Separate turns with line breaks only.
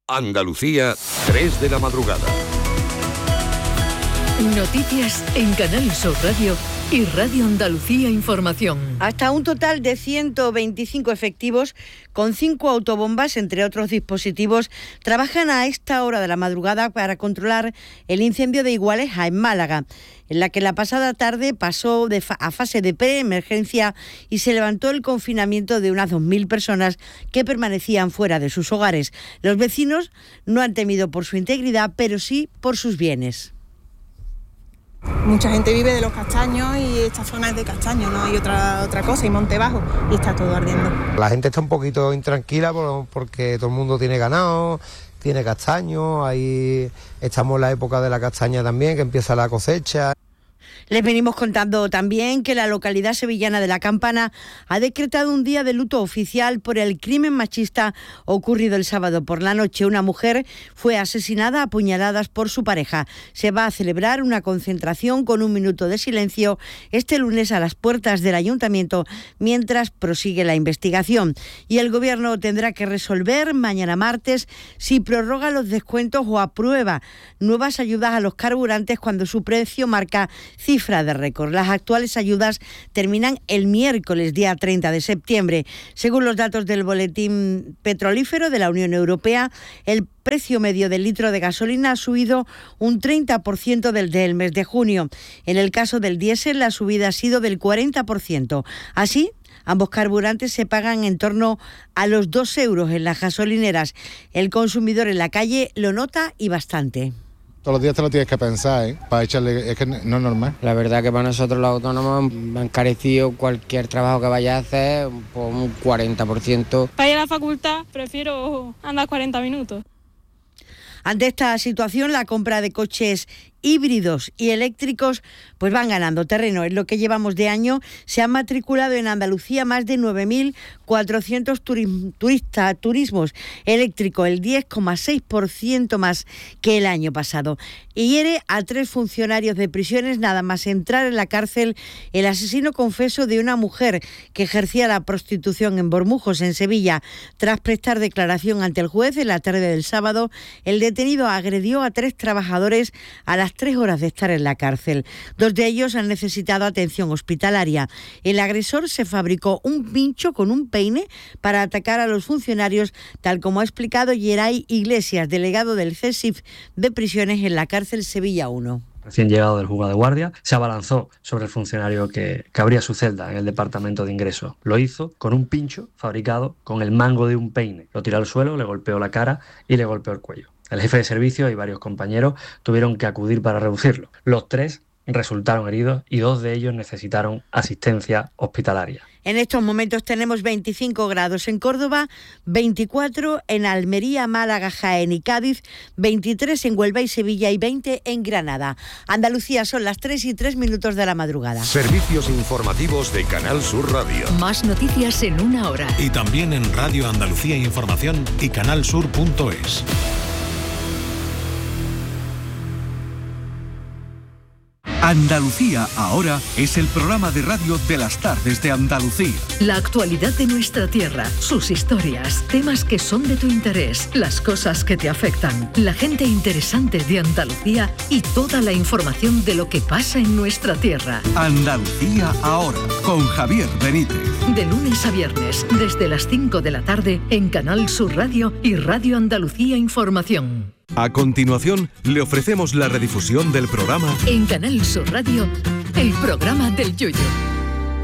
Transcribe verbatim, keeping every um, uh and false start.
Andalucía, tres de la madrugada.
Noticias en Canal Sur Radio y Radio Andalucía Información.
Hasta un total de ciento veinticinco efectivos con cinco autobombas, entre otros dispositivos, trabajan a esta hora de la madrugada para controlar el incendio de Igualeja, en Málaga, en la que la pasada tarde pasó de fa- a fase de preemergencia y se levantó el confinamiento de unas dos mil personas que permanecían fuera de sus hogares. Los vecinos no han temido por su integridad, pero sí por sus bienes.
Mucha gente vive de los castaños y esta zona es de castaños, no hay otra otra cosa, y Monte Bajo, y está todo ardiendo.
La gente está un poquito intranquila por, porque todo el mundo tiene ganado, tiene castaños, ahí estamos en la época de la castaña también, que empieza la cosecha.
Les venimos contando también que la localidad sevillana de La Campana ha decretado un día de luto oficial por el crimen machista ocurrido el sábado por la noche. Una mujer fue asesinada a puñaladas por su pareja. Se va a celebrar una concentración con un minuto de silencio este lunes a las puertas del ayuntamiento mientras prosigue la investigación. Y el gobierno tendrá que resolver mañana martes si prorroga los descuentos o aprueba nuevas ayudas a los carburantes cuando su precio marca cifra de récord. Las actuales ayudas terminan el miércoles, día treinta de septiembre. Según los datos del Boletín Petrolífero de la Unión Europea, el precio medio del litro de gasolina ha subido un treinta por ciento desde el mes de junio. En el caso del diésel, la subida ha sido del cuarenta por ciento. Así, ambos carburantes se pagan en torno a los dos euros en las gasolineras. El consumidor en la calle lo nota y bastante.
Todos los días te lo tienes que pensar, ¿eh? Para echarle, es que no es normal.
La verdad que para nosotros los autónomos me han encarecido cualquier trabajo que vaya a hacer por un cuarenta por ciento.
Para ir a la facultad prefiero andar cuarenta minutos.
Ante esta situación, la compra de coches híbridos y eléctricos pues van ganando terreno. En lo que llevamos de año se han matriculado en Andalucía más de nueve mil cuatrocientos turi- turistas, turismos eléctricos, el diez coma seis por ciento más que el año pasado. Y hiere a tres funcionarios de prisiones nada más entrar en la cárcel el asesino confeso de una mujer que ejercía la prostitución en Bormujos, en Sevilla. Tras prestar declaración ante el juez en la tarde del sábado, el detenido agredió a tres trabajadores a las tres horas de estar en la cárcel. Dos de ellos han necesitado atención hospitalaria. El agresor se fabricó un pincho con un peine para atacar a los funcionarios, tal como ha explicado Yeray Iglesias, delegado del C E S I F de prisiones en la cárcel Sevilla uno.
Recién llegado del juzgado de guardia, se abalanzó sobre el funcionario que, que abría su celda en el departamento de ingreso. Lo hizo con un pincho fabricado con el mango de un peine. Lo tiró al suelo, le golpeó la cara y le golpeó el cuello. El jefe de servicio y varios compañeros tuvieron que acudir para reducirlo. Los tres resultaron heridos y dos de ellos necesitaron asistencia hospitalaria.
En estos momentos tenemos veinticinco grados en Córdoba, veinticuatro en Almería, Málaga, Jaén y Cádiz, veintitrés en Huelva y Sevilla y veinte en Granada. Andalucía, son las tres y tres minutos de la madrugada.
Servicios informativos de Canal Sur Radio.
Más noticias en una hora.
Y también en Radio Andalucía Información y canalsur punto es. Andalucía ahora es el programa de radio de las tardes de Andalucía.
La actualidad de nuestra tierra, sus historias, temas que son de tu interés, las cosas que te afectan, la gente interesante de Andalucía y toda la información de lo que pasa en nuestra tierra.
Andalucía ahora, con Javier Benítez.
De lunes a viernes, desde las cinco de la tarde, en Canal Sur Radio y Radio Andalucía Información.
A continuación, le ofrecemos la redifusión del programa
En Canal Sur Radio, el programa del Yoyo.